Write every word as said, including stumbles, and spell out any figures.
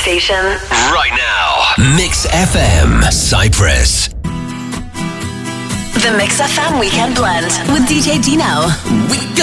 station. Right now. Mix F M, Cyprus. The Mix F M Weekend Blend with D J Dino. We